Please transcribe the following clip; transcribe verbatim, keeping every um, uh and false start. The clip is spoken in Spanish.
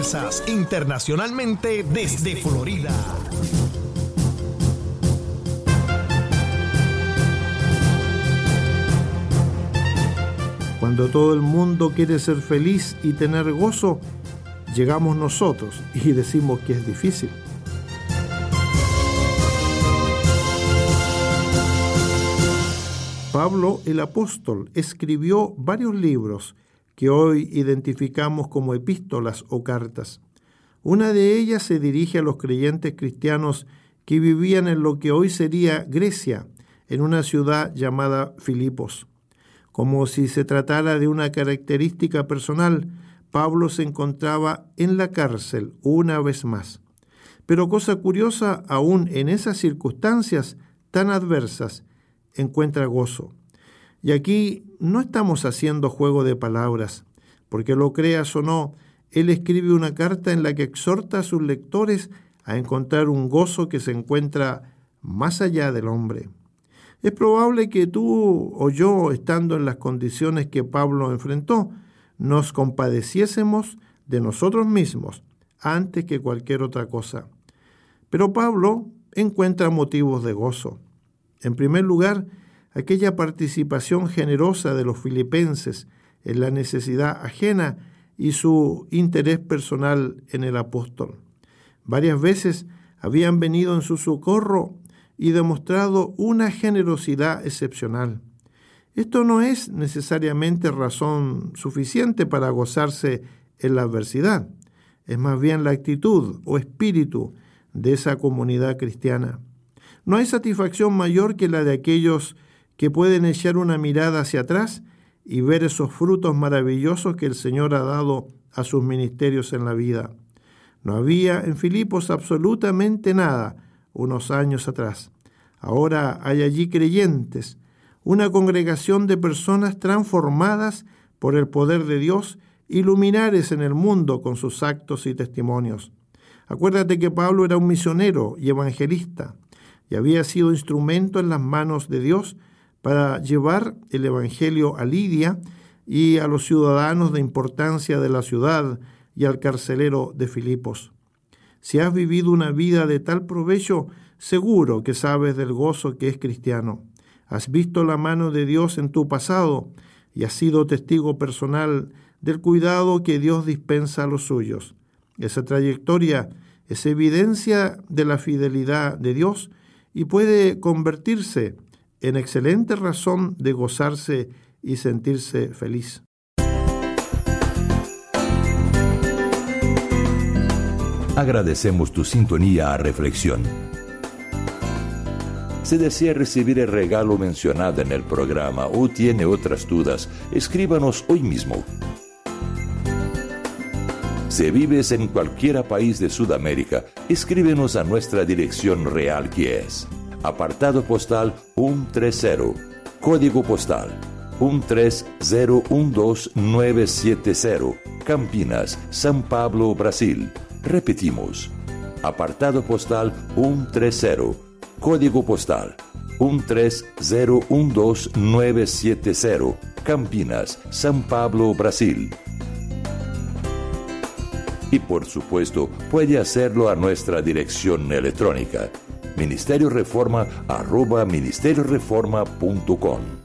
fuerzas internacionalmente desde Florida. Cuando todo el mundo quiere ser feliz y tener gozo, llegamos nosotros y decimos que es difícil. Pablo el apóstol escribió varios libros que hoy identificamos como epístolas o cartas. Una de ellas se dirige a los creyentes cristianos que vivían en lo que hoy sería Grecia, en una ciudad llamada Filipos. Como si se tratara de una característica personal, Pablo se encontraba en la cárcel una vez más. Pero cosa curiosa, aún en esas circunstancias tan adversas, encuentra gozo. Y aquí no estamos haciendo juego de palabras, porque lo creas o no, él escribe una carta en la que exhorta a sus lectores a encontrar un gozo que se encuentra más allá del hombre. Es probable que tú o yo, estando en las condiciones que Pablo enfrentó, nos compadeciésemos de nosotros mismos antes que cualquier otra cosa. Pero Pablo encuentra motivos de gozo. En primer lugar, aquella participación generosa de los filipenses en la necesidad ajena y su interés personal en el apóstol. Varias veces habían venido en su socorro y demostrado una generosidad excepcional. Esto no es necesariamente razón suficiente para gozarse en la adversidad. Es más bien la actitud o espíritu de esa comunidad cristiana. No hay satisfacción mayor que la de aquellos que pueden echar una mirada hacia atrás y ver esos frutos maravillosos que el Señor ha dado a sus ministerios en la vida. No había en Filipos absolutamente nada unos años atrás. Ahora hay allí creyentes, una congregación de personas transformadas por el poder de Dios y luminares en el mundo con sus actos y testimonios. Acuérdate que Pablo era un misionero y evangelista y había sido instrumento en las manos de Dios para llevar el evangelio a Lidia y a los ciudadanos de importancia de la ciudad y al carcelero de Filipos. Si has vivido una vida de tal provecho, seguro que sabes del gozo que es cristiano. Has visto la mano de Dios en tu pasado y has sido testigo personal del cuidado que Dios dispensa a los suyos. Esa trayectoria es evidencia de la fidelidad de Dios y puede convertirse en excelente razón de gozarse y sentirse feliz. Agradecemos tu sintonía a Reflexión. Si desea recibir el regalo mencionado en el programa o tiene otras dudas, escríbanos hoy mismo. Si vives en cualquier país de Sudamérica, escríbenos a nuestra dirección real, que es apartado postal ciento treinta, código postal uno tres cero uno dos nueve siete cero, Campinas, São Paulo, Brasil. Repetimos, apartado postal ciento treinta, código postal uno tres cero uno dos nueve siete cero, Campinas, São Paulo, Brasil. Y por supuesto, puede hacerlo a nuestra dirección electrónica, ministerio reforma arroba ministerio reforma punto com.